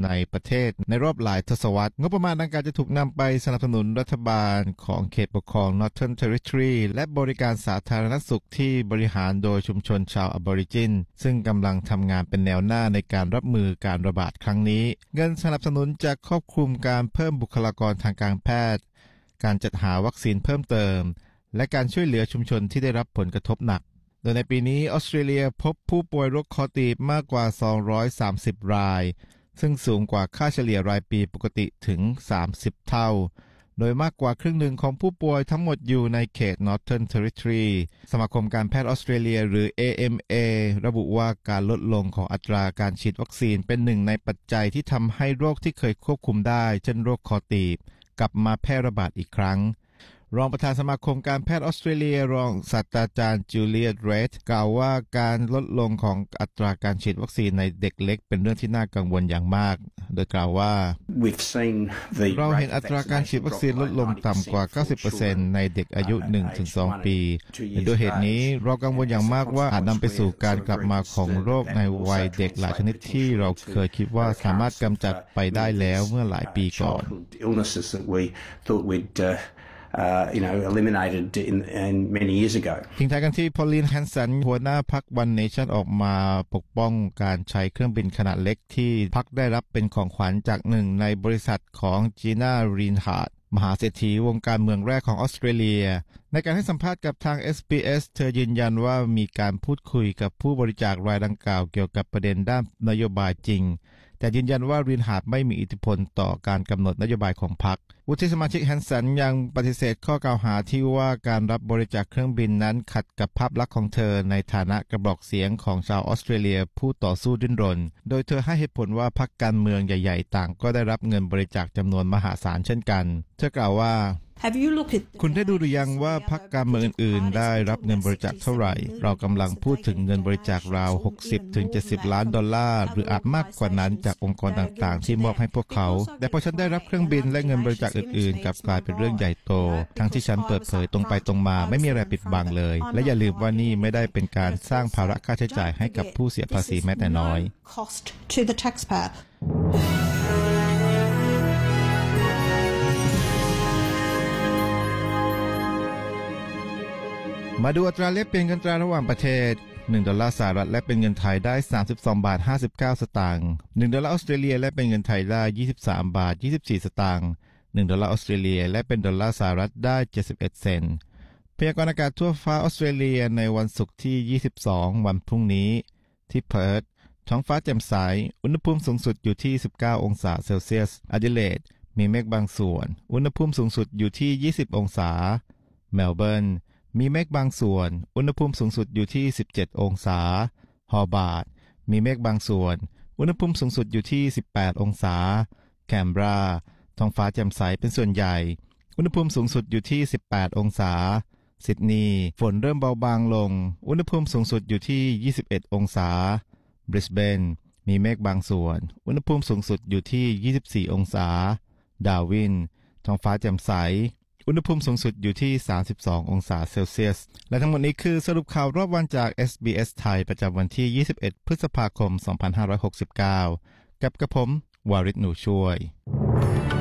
ในประเทศในรอบหลายทศวรรษงบประมาณดังกล่าวจะถูกนำไปสนับสนุนรัฐบาลของเขตปกครอง Northern Territory และบริการสาธารณสุขที่บริหารโดยชุมชนชาวอบอริจินซึ่งกำลังทำงานเป็นแนวหน้าในการรับมือการระบาดครั้งนี้เงินสนับสนุนจะครอบคลุมการเพิ่มบุคลากรทางการแพทย์การจัดหาวัคซีนเพิ่มเติมและการช่วยเหลือชุมชนที่ได้รับผลกระทบหนักโดยในปีนี้ออสเตรเลียพบผู้ป่วยโรคคอตีบมากกว่า230รายซึ่งสูงกว่าค่าเฉลี่ยรายปีปกติถึง30เท่าโดยมากกว่าครึ่งหนึ่งของผู้ป่วยทั้งหมดอยู่ในเขต Northern Territory สมาคมการแพทย์ออสเตรเลียหรือ AMA ระบุว่าการลดลงของอัตราการฉีดวัคซีนเป็นหนึ่งในปัจจัยที่ทำให้โรคที่เคยควบคุมได้เช่นโรคคอตีบกลับมาแพร่ระบาดอีกครั้งรองประธานสมาคมการแพทย์ออสเตรเลียรองศาสตราจารย์จูเลียตเรดกล่าวว่าการลดลงของอัตราการฉีดวัคซีนในเด็กเล็กเป็นเรื่องที่น่ากังวลอย่างมากโดยกล่าวว่าเราเห็นอัตราการฉีดวัคซีนลดลงต่ำกว่า 90% ในเด็กอายุ 1-2 ปีด้วยเหตุนี้เรากังวลอย่างมากว่าอาจนำไปสู่การกลับมาของโรคในวัยเด็กหลายชนิดที่เราเคยคิดว่าสามารถกำจัดไปได้แล้วเมื่อหลายปีก่อน eliminated in many years ago ทิ้งท้ายกันที่พอลลีนแฮนสันหัวหน้าพรรค One Nation ออกมาปกป้องการใช้เครื่องบินขนาดเล็กที่พรรคได้รับเป็นของขวัญจากหนึ่งในบริษัทของจีน่ารีนฮาร์ดมหาเศรษฐีวงการเมืองแรกของออสเตรเลียในการให้สัมภาษณ์กับทาง SBS เธอยืนยันว่ามีการพูดคุยกับผู้บริจาครายดังกล่าวเกี่ยวกับประเด็นด้านนโยบายจริงแต่ยืนยันว่ารีนฮาร์ดไม่มีอิทธิพลต่อการกำหนดนโยบายของพรรควุฒิสมาชิกแฮนสันยังปฏิเสธข้อกล่าวหาที่ว่าการรับบริจาคเครื่องบินนั้นขัดกับภาพลักษณ์ของเธอในฐานะกระบอกเสียงของชาวออสเตรเลียผู้ต่อสู้ดิ้นรนโดยเธอให้เหตุผลว่าพรรคการเมืองใหญ่ๆต่างก็ได้รับเงินบริจาคจำนวนมหาศาลเช่นกันเธอกล่าวว่าคุณได้ดูหรือยังว่าพรรคการเมืองอื่นๆได้รับเงินบริจาคเท่าไหร่เรากำลังพูดถึงเงินบริจาคราว $60-70 ล้านหรืออาจมากกว่านั้นจากองค์กรต่างๆที่มอบให้พวกเขาแต่พอฉันได้รับเครื่องบินและเงินบริจาคอื่นๆกลับกลายเป็นเรื่องใหญ่โตทั้งที่ฉันเปิดเผยตรงไปตรงมาไม่มีอะไรปิดบังเลยและอย่าลืมว่านี่ไม่ได้เป็นการสร้างภาระค่าใช้จ่ายให้กับผู้เสียภาษีแม้แต่น้อยมาดูอัตราแลกเปลี่ยนเงินตราระหว่างประเทศ1ดอลลาร์สหรัฐแลกเป็นเงินไทยได้32.59 สตางค์1ดอลลาร์ออสเตรเลียแลกเป็นเงินไทยได้23.24 สตางค์1ดอลลาร์ออสเตรเลียแลกเป็นดอลลาร์สหรัฐได้71เซนต์พยากรณ์อากาศทั่วฟ้าออสเตรเลียในวันศุกร์ที่22วันพรุ่งนี้ที่เพิร์ธท้องฟ้าแจ่มใสอุณหภูมิสูงสุดอยู่ที่19องศาเซลเซียสอดิเลดมีเมฆบางส่วนอุณหภูมิสูงสุดอยู่ที่20องศาเมลเบิร์นมีเมฆบางส่วนอุณหภูมิสูงสุดอยู่ที่17องศาฮอบาร์ตมีเมฆบางส่วนอุณหภูมิสูงสุดอยู่ที่18องศาแคนเบราท้องฟ้าแจ่มใสเป็นส่วนใหญ่อุณหภูมิสูงสุดอยู่ที่18องศาซิดนีย์ฝนเริ่มเบาบางลงอุณหภูมิสูงสุดอยู่ที่21องศาบริสเบนมีเมฆบางส่วนอุณหภูมิสูงสุดอยู่ที่24องศาดาร์วินท้องฟ้าแจ่มใสอุณหภูมิสูงสุดอยู่ที่32องศาเซลเซียสและทั้งหมดนี้คือสรุปข่าวรอบวันจาก SBS ไทยประจำวันที่21พฤษภาคม2569กับกระผมวาริศหนูช่วย